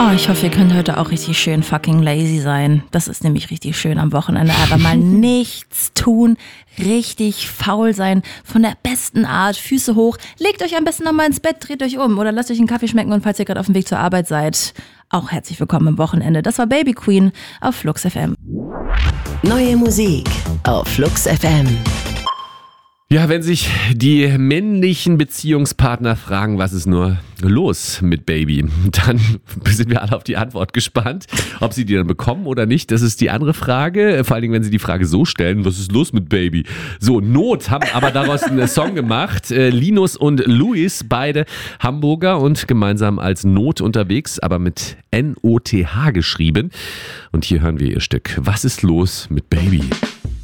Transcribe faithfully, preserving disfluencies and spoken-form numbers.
Oh, ich hoffe, ihr könnt heute auch richtig schön fucking lazy sein. Das ist nämlich richtig schön am Wochenende. Aber mal nichts tun, richtig faul sein, von der besten Art, Füße hoch. Legt euch am besten nochmal ins Bett, dreht euch um oder lasst euch einen Kaffee schmecken und falls ihr gerade auf dem Weg zur Arbeit seid, auch herzlich willkommen am Wochenende. Das war Baby Queen auf Flux F M. Neue Musik auf Flux F M. Ja, wenn sich die männlichen Beziehungspartner fragen, was ist nur los mit Baby, dann sind wir alle auf die Antwort gespannt. Ob sie die dann bekommen oder nicht, das ist die andere Frage. Vor allen Dingen, wenn sie die Frage so stellen, was ist los mit Baby? So, Not haben aber daraus einen Song gemacht. Linus und Luis, beide Hamburger und gemeinsam als Not unterwegs, aber mit N O T H geschrieben. Und hier hören wir ihr Stück. Was ist los mit Baby?